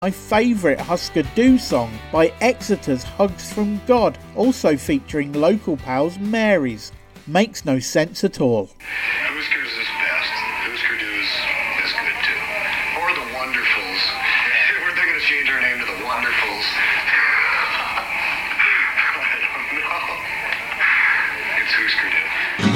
My favourite Husker Du song by Exeter's Hugs from God, also featuring local pals Mary's. Makes no sense at all. Huskers is best. Husker Du is good too. Or the Wonderfuls. We're thinking of changing our name to the Wonderfuls.